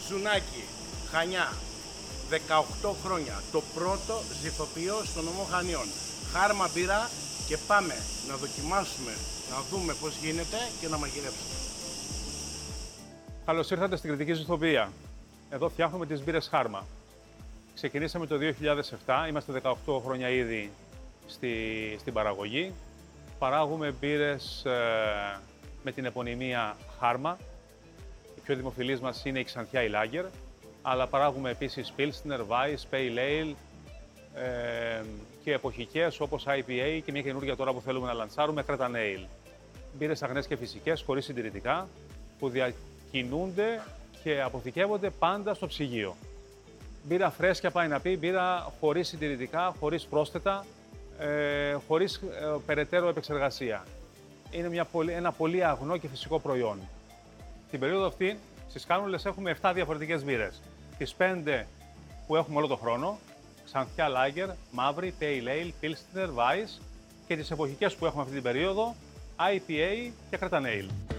Ζουνάκι, Χανιά, 18 χρόνια, το πρώτο ζυθοποιείο στο νομό Χανιών. Χάρμα μπύρα και πάμε να δοκιμάσουμε, να δούμε πώς γίνεται και να μαγειρέψουμε. Καλώς ήρθατε στην Κρητική Ζυθοποιία. Εδώ φτιάχνουμε τις μπύρες Χάρμα. Ξεκινήσαμε το 2007, είμαστε 18 χρόνια ήδη στην παραγωγή. Παράγουμε μπύρες με την επωνυμία Χάρμα. Η πιο δημοφιλής μας είναι η Xanthia η Lager, αλλά παράγουμε επίσης Pilsner, Weiss, Pale Ale και εποχικές όπως IPA και μια καινούργια τώρα που θέλουμε να λαντσάρουμε, Cretan Ale. Μπύρες αγνές και φυσικές, χωρίς συντηρητικά, που διακινούνται και αποθηκεύονται πάντα στο ψυγείο. Μπύρα φρέσκια πάει να πει, μπύρα χωρίς συντηρητικά, χωρίς πρόσθετα, χωρίς περαιτέρω επεξεργασία. Είναι ένα πολύ αγνό και φυσικό προϊόν. Την περίοδο αυτή στις κάνουλες έχουμε 7 διαφορετικές μπύρες. Τις 5 που έχουμε όλο τον χρόνο, Xanthia Lager, Μαύρη, Pale Ale, Pilsner, Weiss και τις εποχικές που έχουμε αυτή την περίοδο, IPA και Cretan Ale.